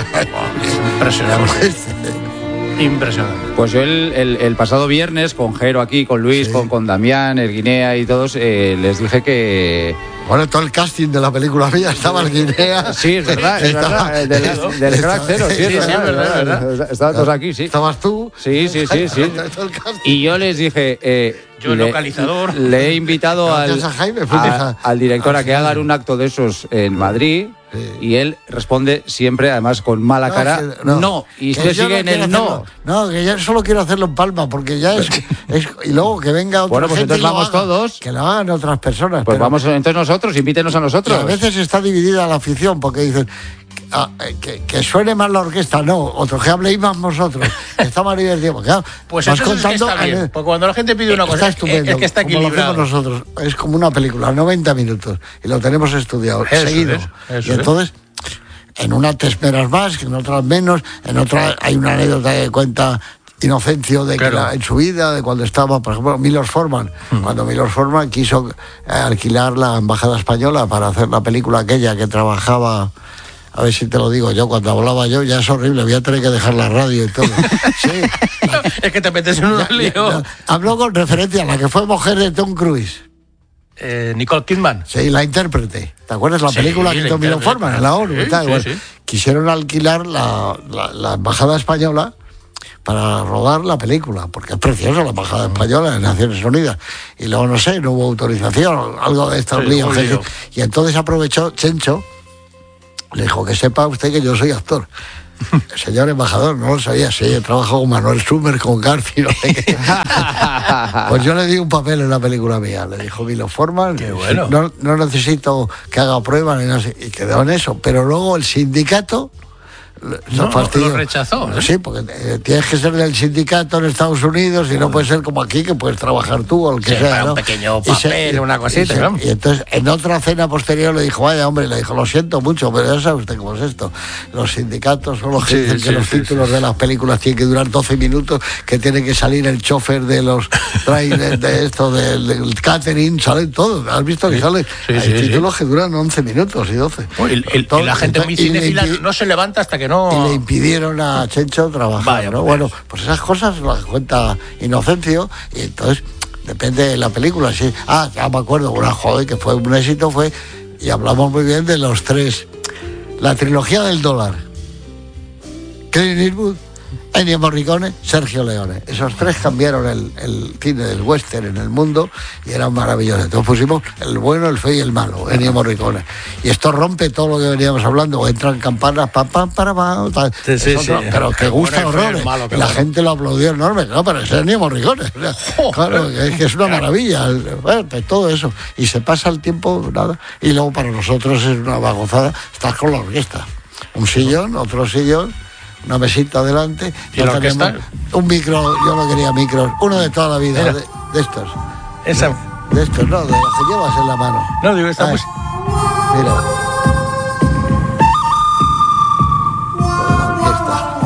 Impresionante. Impresionante. Pues yo el pasado viernes con Jero aquí, con Luis, Sí. con Damián, el Guinea y todos, les dije que... Bueno, todo el casting de la película mía estaba en Guinea. Sí, es verdad, es Estaba- verdad. Del Crack Cero, sí, es verdad. Estaban todos aquí, sí. Estabas tú. Sí. Todo el casting. Y yo les dije... Yo el localizador. Le he invitado Gracias a Jaime, fuiste al director a que final. hagan un acto de esos en Madrid. Sí. Y él responde siempre, además con mala cara, es que no. Y Que usted yo sigue en quiero el no. hacerlo. No, que yo solo quiero hacerlo en Palma, porque ya es y luego que venga otra Bueno, pues gente entonces y lo vamos haga, todos. Que lo hagan otras personas. Pues pero- vamos entonces nosotros, invítenos a y nosotros. a veces está dividida la afición, porque dicen que suene más la orquesta, no, otros que habléis más vosotros, está más divertido. Porque, claro, Pues vas entonces es que está bien, porque cuando la gente pide una cosa, está estupendo, es que está como lo equilibrado. hacemos nosotros, es como una película, 90 minutos, y lo tenemos estudiado, Eso seguido. es. Y entonces, en una te esperas más, en otras menos, en otra hay una anécdota que cuenta Inocencio de que Claro. en su vida, de cuando estaba, por ejemplo, Milos Forman, cuando Milos Forman quiso alquilar la embajada española para hacer la película aquella que trabajaba. A ver si te lo digo yo, cuando hablaba yo, ya es horrible, voy a tener que dejar la radio y todo. Sí. Es que te metes en un lío. Habló con referencia a la que fue mujer de Tom Cruise. Nicole Kidman. Sí, la intérprete. ¿Te acuerdas la Sí, película que la hizo Milo intérprete. Forman en la ONU? Sí, y tal? sí, Bueno, sí. quisieron alquilar la embajada española para rodar la película, porque es preciosa la embajada española de Naciones Unidas. Y luego, no sé, no hubo autorización, algo de estos Sí, líos. un lío. Y entonces aprovechó Chencho, le dijo que sepa usted que yo soy actor. Señor embajador, no lo sabía, sí, he trabajado con Manuel Sumer, con Garci, no sé qué. Pues yo le di un papel en la película mía, le dijo Milo Forman, Qué bueno. no necesito que haga pruebas ni no sé, y quedó en eso. Pero luego el sindicato No, fastidió. lo rechazó, ¿eh? Sí, porque tienes que ser del sindicato en Estados Unidos y no puede ser como aquí, que puedes trabajar tú o el que Sí, sea. para un ¿no? pequeño Y se- papel, una cosita, y se- ¿no? y entonces, en otra cena posterior le dijo, vaya hombre, le dijo, lo siento mucho, pero ya sabe usted cómo es esto. Los sindicatos son los que Sí, dicen sí, que los sí, títulos de las películas tienen que durar 12 minutos, que tiene que salir el chofer de los trailers, de esto, del catering, salen todos. ¿Has visto que salen? sí, Hay sí, títulos que duran 11 minutos y 12. Y la gente muy Y le cinéfila impi- no se levanta hasta que y le no... impidieron a Chencho trabajar, Vaya, ¿no? por Bueno, Dios. pues esas cosas las cuenta Inocencio y entonces depende de la película. Sí. Ya me acuerdo, una joder que fue un éxito, y hablamos muy bien de los tres. La trilogía del dólar. Clint Eastwood, Ennio Morricone, Sergio Leone. Esos tres cambiaron el cine del western en el mundo y eran maravillosos. Entonces pusimos el bueno, el feo y el malo, Ennio Morricone. Y esto rompe todo lo que veníamos hablando. O entran campanas, pam, pam, para, pam, tal. Sí, sí, Eso sí. no, pero que El gusta bueno, el feo y el horrores. malo, qué Y la bueno. gente lo aplaudió enorme. Claro, pero es Ennio Morricone. O sea, claro, es que es una maravilla. Bueno, pues todo eso. Y se pasa el tiempo, nada. Y luego para nosotros es una gozada. Estás con la orquesta. Un sillón, otro sillón, una mesita adelante. ¿Y la orquesta? tenemos un micro, yo no quería micros, uno de toda la vida, Mira. de estos. Esa... De estos, no, de los que llevas en la mano. No, digo, esta Ay, música... Mira. Con la orquesta.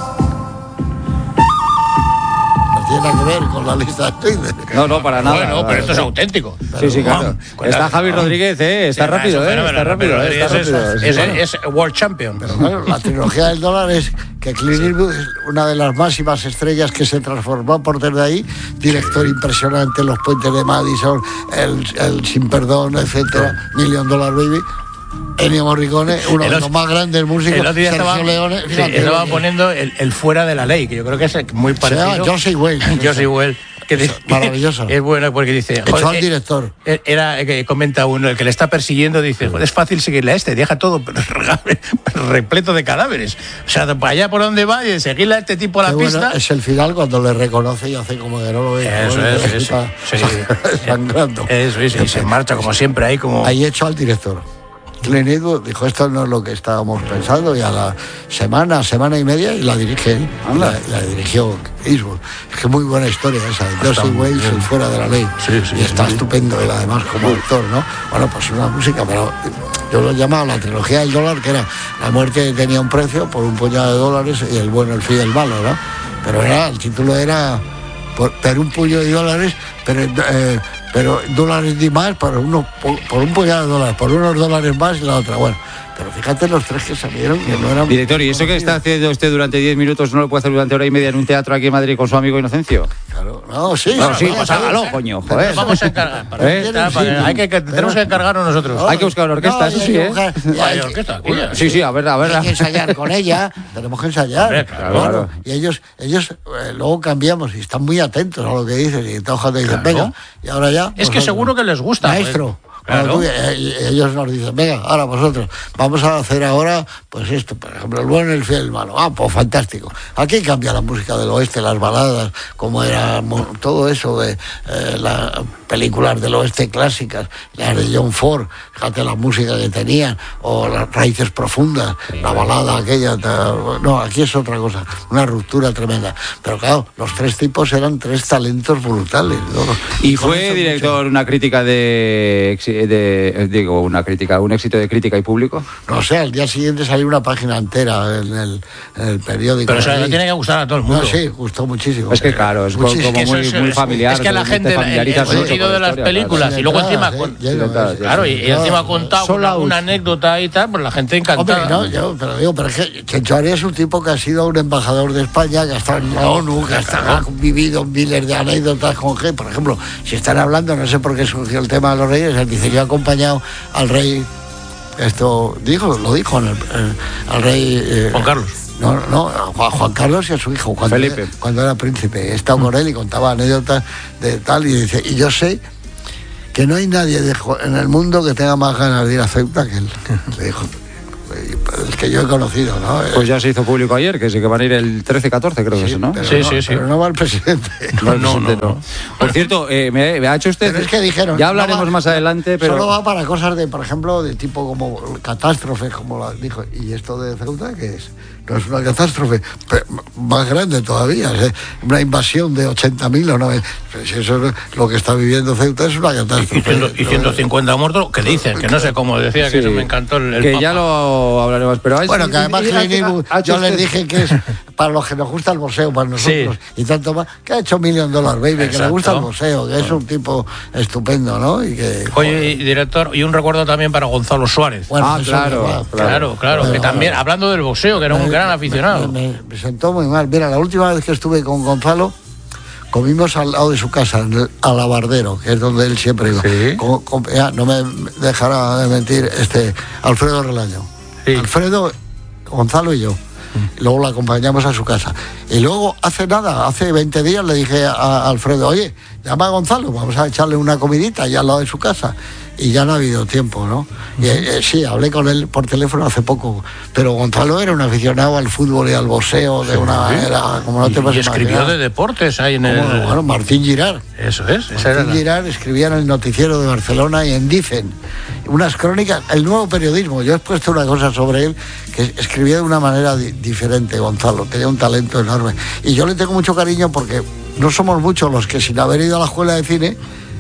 No tiene nada que ver con la lista de Schindler. No, para nada. Bueno, pero esto es auténtico. Sí, claro. Con Está la- Javi Rodríguez, está rápido, está rápido. Es World Champion. Pero claro, la trilogía del dólar es que Clint Eastwood es una de las máximas estrellas que se transformó por desde ahí, director impresionante, Los puentes de Madison, el Sin Perdón, etcétera, $1 Million Baby. Ennio Morricone, uno de los más grandes músicos. El otro día Sergio Leone, sí, fíjate, estaba poniendo el fuera de la ley, que yo creo que es muy se llama parecido. Joseph Wales. Joseph Wales. Que dice, Maravilloso. Es bueno porque dice... Echó al director. Era que comenta uno, el que le está persiguiendo, dice, "Joder, es fácil seguirle a este, deja todo repleto de cadáveres. O sea, para allá por donde va y seguirle a este tipo a la Qué bueno pista... es el final cuando le reconoce y hace como que no lo ve. Eso Bueno, es, está sí. sangrando. Eso es, y se marcha como siempre ahí como... Ahí echó al director. Clint Eastwood dijo, esto no es lo que estábamos pensando, y a la semana y media, y la dirige él. La dirigió Eastwood. Es que muy buena historia esa, de Joseph Wales, el fuera de la ley. Sí, y está estupendo él además como actor, ¿no? Bueno, pues una música, pero yo lo llamaba la trilogía del dólar, que era la muerte tenía un precio por un puñado de dólares y el bueno, el feo y el malo, ¿no? Pero el título era por un puño de dólares, pero pero dólares ni más, por un puñado de dólares, por unos dólares más y la otra, bueno. Pero fíjate los tres que salieron, que no eran... Director, ¿y eso que está haciendo usted durante 10 minutos no lo puede hacer durante hora y media en un teatro aquí en Madrid con su amigo Inocencio? Claro, no, sí. No, sí, pues hágalo, hágalo, coño, joder. Vamos a encargar. Tenemos que encargarnos nosotros. Hay que buscar una orquesta, eso sí, ¿eh? Hay orquesta. Sí, a ver. Hay que ensayar con ella, tenemos que ensayar. Hombre, claro. Y ellos luego cambiamos y están muy atentos a lo que dices. Y entonces cuando dicen, venga, y ahora ya... Es que seguro que les gusta. Maestro. Claro. Ellos nos dicen, venga, ahora vosotros, vamos a hacer ahora, pues esto, por ejemplo, el bueno, el fiel, el malo. Pues fantástico. Aquí cambia la música del oeste, las baladas, como era todo eso de las películas del oeste clásicas, las de John Ford, fíjate la música que tenían, o las raíces profundas, la balada aquella. No, aquí es otra cosa, una ruptura tremenda. Pero claro, los tres tipos eran tres talentos brutales, ¿no? Y fue, director, una crítica un éxito de crítica y público. No sé, al día siguiente salió una página entera en el periódico. Pero eso le tiene que gustar a todo el mundo. No, sí, gustó muchísimo. Es que claro, es como muy familiar. Es que a la gente el sentido de las películas claro, y luego encima claro, y encima contado con alguna anécdota y tal, pues la gente encantada. Hombre, no, pero es que Chencho Arias es un tipo que ha sido un embajador de España, que ha estado en la ONU, que ha vivido miles de anécdotas con gente. Por ejemplo, si están hablando, no sé por qué surgió el tema de los reyes, él dice, yo he acompañado al rey, lo dijo al rey... Juan Carlos. No, a Juan Carlos y a su hijo, cuando era príncipe. He estado con él y contaba anécdotas de tal, y dice, y yo sé que no hay nadie en el mundo que tenga más ganas de ir a Ceuta que él. Le dijo, el que yo he conocido, ¿no? Pues ya se hizo público ayer, que sí que van a ir el 13-14, creo que es, ¿no? Sí. Pero no va el presidente. No. Por cierto, me ha hecho usted... Pero es que dijeron... Ya hablaremos más adelante, pero... Solo va para cosas de, por ejemplo, de tipo como catástrofes, como la dijo. ¿Y esto de Ceuta qué es? No es una catástrofe, pero más grande todavía, ¿eh? Una invasión de 80.000 o no. Pero si eso es lo que está viviendo Ceuta, es una catástrofe. Y 150 muertos, que dicen, que no sé cómo decía, que eso me encantó el que Papa. Ya lo hablaremos, pero... Bueno, que además yo les dije que es para los que nos gusta el boxeo, para nosotros, y tanto más, que ha hecho $1 Million Baby, Exacto. que le gusta el boxeo, que es un tipo estupendo, ¿no? Y que, oye, director, y un recuerdo también para Gonzalo Suárez. Bueno, claro, que también, hablando del boxeo, que era un gran aficionado. Me sentó muy mal. Mira, la última vez que estuve con Gonzalo, comimos al lado de su casa, en el Alabardero, que es donde él siempre iba. Sí. No me dejará de mentir Alfredo Relaño. Sí. Alfredo, Gonzalo y yo. Luego lo acompañamos a su casa. Y luego, hace 20 días, le dije a Alfredo, oye, llama a Gonzalo, vamos a echarle una comidita allá al lado de su casa. Y ya no ha habido tiempo, ¿no? Y, sí, hablé con él por teléfono hace poco, pero Gonzalo era un aficionado al fútbol y al boxeo de una manera como no te puedes imaginar. Y escribió de deportes ahí en el... Bueno, Martín Girard. Eso es. Martín Girard escribía en el Noticiero de Barcelona y en Dicen unas crónicas, el nuevo periodismo. Yo he puesto una cosa sobre él, que escribía de una manera diferente, Gonzalo, tenía un talento enorme. Y yo le tengo mucho cariño porque no somos muchos los que sin haber ido a la escuela de cine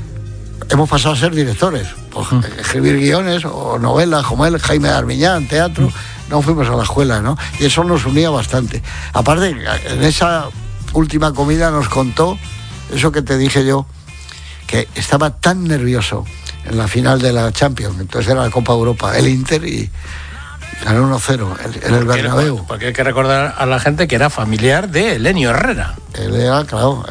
hemos pasado a ser directores, escribir guiones o novelas como él, Jaime Armiñán, teatro, no fuimos a la escuela, ¿no? Y eso nos unía bastante. Aparte, en esa última comida nos contó eso que te dije yo, que estaba tan nervioso en la final de la Champions, entonces era la Copa Europa, el Inter, y ganó 1-0 en el Bernabéu. Porque hay que recordar a la gente que era familiar de Elenio Herrera. Él era, claro,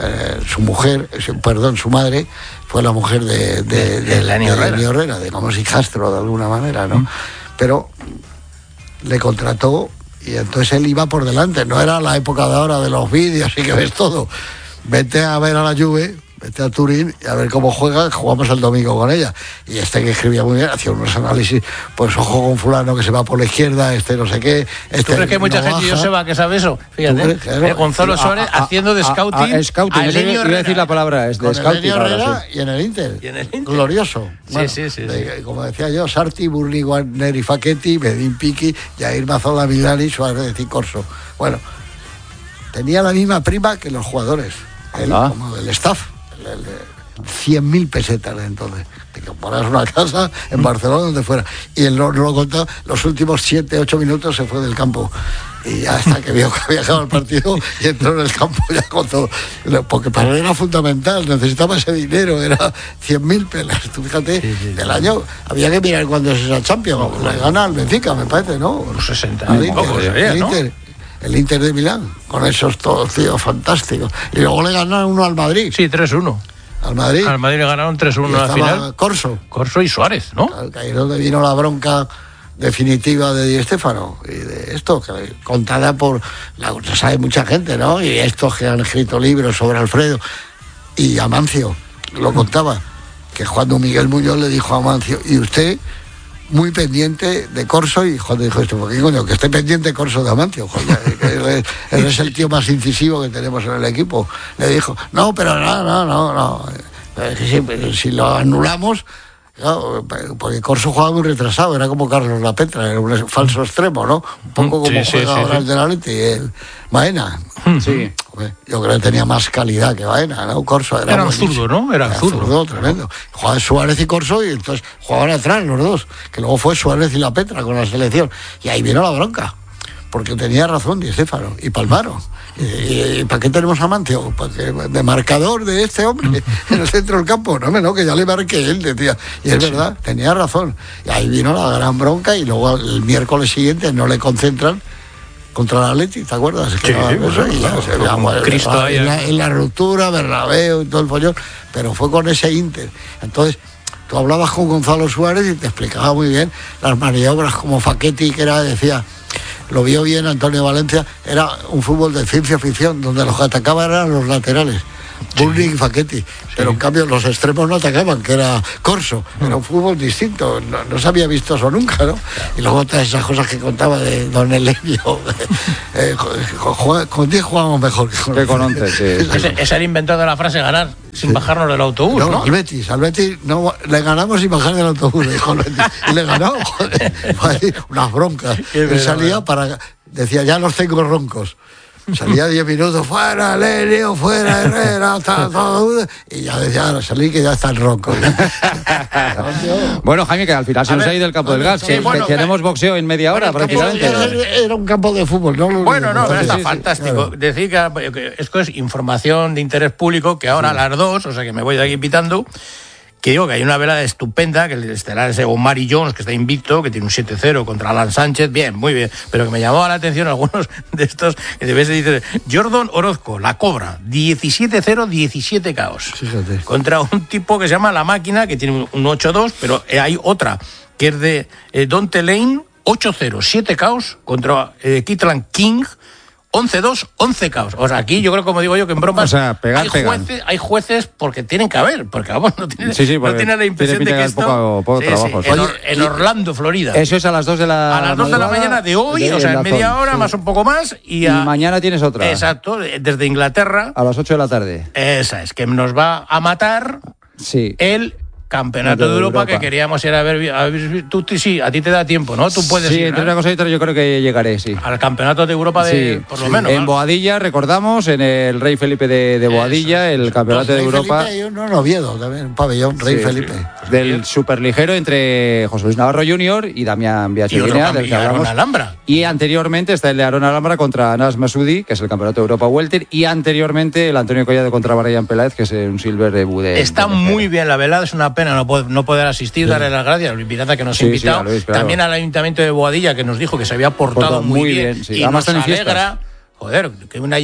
su madre fue la mujer de Elenio Herrera, digamos hijastro de alguna manera, ¿no? Pero le contrató y entonces él iba por delante. No era la época de ahora de los vídeos y que ves todo. Vete a ver a la Juve, vete a Turín y a ver cómo juega, jugamos el domingo con ella. Y que escribía muy bien, hacía unos análisis, pues ojo con fulano que se va por la izquierda, no sé qué. ¿Tú crees que hay mucha gente, Joseba, que sabe eso? Fíjate, Gonzalo Suárez haciendo de scouting. Scouting, iba a decir la palabra, es de scouting. Herrera y en el Inter. Glorioso. Bueno, sí. Como decía yo, Sarti, Burli, Guarneri, Facchetti, Bedín Piqui, Jair Mazzola, Milani, Suárez y Corso. Bueno, tenía la misma prima que los jugadores, él, como el staff. 100.000 pesetas de entonces. Te compras una casa en Barcelona, donde fuera. Y él no lo contó, los últimos 7-8 minutos se fue del campo. Y hasta que vio que había acabado el partido y entró en el campo ya con todo. Porque para él era fundamental, necesitaba ese dinero, era 100.000 pelas. Tú fíjate, del año, había que mirar cuándo es esa Champions. Le gana al Benfica, me parece, ¿no? Los 60 y pocos, el Inter de Milán, con esos todos tíos fantásticos. Y luego le ganaron uno al Madrid. Sí, 3-1. Al Madrid. Al Madrid le ganaron 3-1 en la final. Corso y Suárez, ¿no? Ahí es donde vino la bronca definitiva de Di Stéfano y de esto, que contada por, lo sabe mucha gente, ¿no? Y estos que han escrito libros sobre Alfredo. Y Amancio lo contaba, que cuando Miguel Muñoz le dijo a Amancio, y usted muy pendiente de Corso, y cuando dijo esto, ¿por qué coño? Que esté pendiente de Corso de Amancio, joder, él es el tío más incisivo que tenemos en el equipo. Le dijo, no, pero no. Si lo anulamos, claro, porque Corso jugaba muy retrasado, era como Carlos Lapetra, era un falso extremo, ¿no? Un poco como juega ahora el de la Leti, el Baena. Sí. Yo creo que tenía más calidad que Baena, ¿no? Corso era un zurdo, ¿no? Era zurdo, tremendo. Jugaba Suárez y Corso y entonces jugaban atrás los dos, que luego fue Suárez y Lapetra con la selección. Y ahí vino la bronca, porque tenía razón Di Stéfano y palmaron. ¿Y para qué tenemos a Amancio? ¿De marcador de este hombre en el centro del campo? No, que ya le marqué él, decía. Y es verdad, tenía razón. Y ahí vino la gran bronca y luego el miércoles siguiente no le concentran contra el Atleti, ¿te acuerdas? Sí, Cristo en la ruptura, Bernabéu y todo el follón, pero fue con ese Inter. Entonces, tú hablabas con Gonzalo Suárez y te explicaba muy bien las maniobras como Facchetti, que decía... Lo vio bien Antonio Valencia, era un fútbol de ciencia ficción, donde los que atacaban eran los laterales, Burning y Facchetti, pero en cambio los extremos no atacaban, que era Corso, era un fútbol distinto, no se había visto eso nunca, ¿no? Y luego todas esas cosas que contaba de Don Elenio, con 10 jugábamos mejor que con 11. Sí. Es el inventor de la frase ganar sin bajarnos del autobús, ¿no? Al Betis no, le ganamos sin bajar del autobús, dijo el Betis, y le ganó, joder, unas broncas, y salía decía, ya los tengo roncos. Salía 10 minutos, fuera Lenio, fuera Herrera, todo, y ya decía, salí que ya están roncos. Bueno, Jaime, que al final se nos ha ido el campo del gas. Tenemos boxeo en media hora, prácticamente. Era un campo de fútbol, ¿no? Pero está fantástico. Claro. Decir que esto es información de interés público, que ahora a las 2, o sea que me voy de aquí pitando, que digo que hay una velada estupenda, que el estelar es Omari Jones, que está invicto, que tiene un 7-0 contra Alan Sánchez, bien, muy bien, pero que me llamaba la atención algunos de estos, que de vez dice Jordan Orozco, la Cobra, 17-0, 17 KOs, fíjate, contra un tipo que se llama La Máquina, que tiene un 8-2, pero hay otra, que es de Dante Lane, 8-0, 7 KOs, contra Kitlan King, 11-2, 11 KOs. O sea, aquí yo creo, como digo yo, que en bromas hay jueces porque tienen que haber, porque vamos, no tiene la impresión de que esto... poco trabajo. En Orlando, Florida. Eso es a las 2 de la A las 2 de la mañana de hoy, o sea, en media hora, más un poco más. Y mañana tienes otra. Exacto, desde Inglaterra. A las 8 de la tarde. Esa es, que nos va a matar el Campeonato de Europa que queríamos ir a ver. Tú sí, a ti te da tiempo, ¿no? Tú puedes ir. Entre una cosa y otra yo creo que llegaré, sí. Al Campeonato de Europa por lo menos. En Boadilla, recordamos, en el Rey Felipe de Boadilla, el Campeonato de Europa. Felipe, no en Oviedo, también, un pabellón, Rey Felipe. Del superligero entre José Luis Navarro Jr. y Damián Biachilinea, del que hablamos. Alhambra. Y anteriormente está el de Aaron Alhambra contra Anas Masudi, que es el Campeonato de Europa Welter, y anteriormente el Antonio Collado contra Brian Peláez, que es un silver de Bude. Está muy bien la velada, es una pena no poder asistir, darle las gracias a Luis Piraza, que nos ha invitado, Luis, claro. También al Ayuntamiento de Boadilla, que nos dijo que se había portado muy bien. Sí. Y además nos alegra, joder,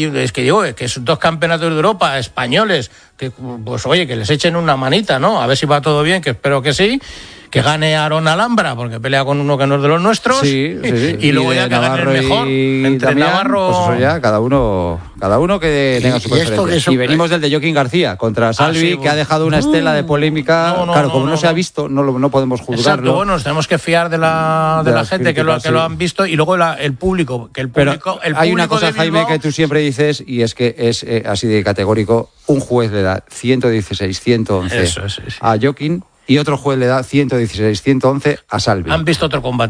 que son 2 campeonatos de Europa españoles, que pues oye, que les echen una manita, ¿no? A ver si va todo bien, que espero que sí. Que gane Aaron Alhambra, porque pelea con uno que no es de los nuestros. Sí. Y luego ya que gane el mejor. Entre Damián, Navarro. Pues eso ya, cada uno que tenga su preferencia. Y venimos del de Joaquín García contra Salvi, que ha dejado una estela de polémica. Como no se ha visto, no podemos juzgarlo. Exacto, bueno, nos tenemos que fiar de la gente que lo han visto, y luego el público. Hay una cosa, Jaime, que tú siempre dices, y es que es así de categórico: un juez le da 116, 111 a Joaquín, y otro juez le da 116, 111 a Salvi. Han visto otro combate.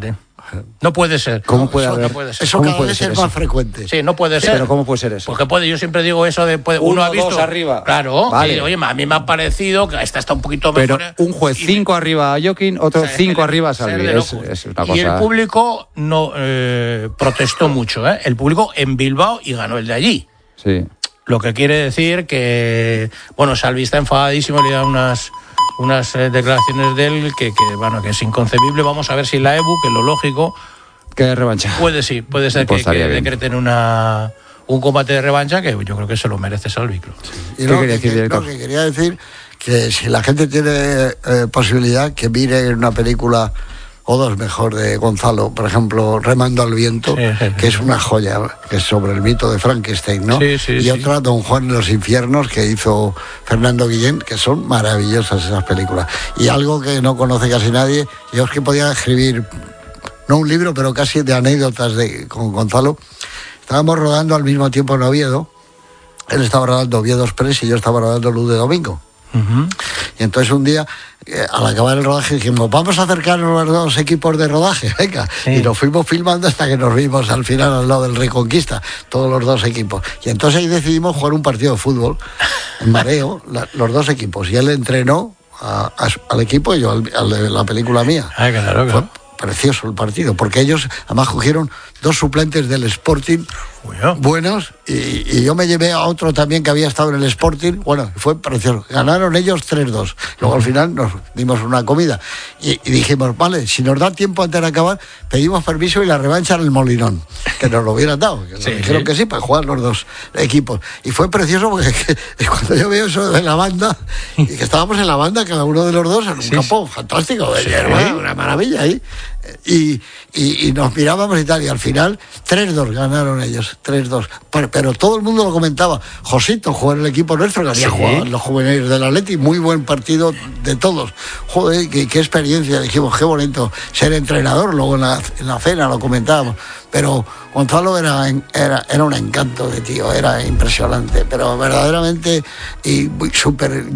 No puede ser. ¿Cómo puede haber? No puede ser. Eso cada vez es más frecuente. Sí, no puede ser. Pero ¿cómo puede ser eso? Porque yo siempre digo eso de... uno ha visto... dos arriba. Claro. Vale. Y, oye, a mí me ha parecido que esta está un poquito mejor. Pero un juez 5 arriba a Jokin, otro 5 arriba a Salvi. Es una cosa... Y el público no protestó mucho, ¿eh? El público en Bilbao y ganó el de allí. Sí. Lo que quiere decir que... Bueno, Salvi está enfadadísimo, le da unas declaraciones de él que es inconcebible. Vamos a ver si la EBU, que es lo lógico... Que revancha. Puede ser que decreten un combate de revancha, que yo creo que se lo merece Salvi. Sí. Y lo que quería decir, que si la gente tiene posibilidad, que mire una película o dos mejor de Gonzalo, por ejemplo, Remando al viento, que es una joya, que es sobre el mito de Frankenstein, ¿no? Y otra, Don Juan en los infiernos, que hizo Fernando Guillén, que son maravillosas esas películas. Y algo que no conoce casi nadie, yo es que podía escribir, no un libro, pero casi de anécdotas con Gonzalo. Estábamos rodando al mismo tiempo en Oviedo, él estaba rodando Oviedo Express y yo estaba rodando Luz de Domingo. Uh-huh. Y entonces un día, al acabar el rodaje, dijimos, vamos a acercarnos los dos equipos de rodaje, venga. Sí. Y nos fuimos filmando hasta que nos vimos al final al lado del Reconquista, todos los dos equipos. Y entonces ahí decidimos jugar un partido de fútbol en mareo, los dos equipos. Y él entrenó al equipo y yo al de la película mía. Claro. Fue precioso el partido, porque ellos además cogieron dos suplentes del Sporting buenos y yo me llevé a otro también que había estado en el Sporting. Bueno, fue precioso. Ganaron ellos 3-2. Luego al final nos dimos una comida y dijimos, vale, si nos da tiempo antes de acabar, pedimos permiso y la revancha en el Molinón, que nos lo hubieran dado. Que nos dijeron que sí, para jugar los dos equipos. Y fue precioso porque cuando yo veo eso de la banda, y que estábamos en la banda, cada uno de los dos, en un campo fantástico, una maravilla ahí. Y nos mirábamos y tal, y al final 3-2 ganaron ellos, 3-2. Pero todo el mundo lo comentaba. Josito jugó en el equipo nuestro, que había jugado en los juveniles del Atleti, muy buen partido de todos. Joder, qué experiencia, dijimos, qué bonito ser entrenador. Luego en la cena lo comentábamos. Pero Gonzalo era un encanto de tío, era impresionante, pero verdaderamente y súper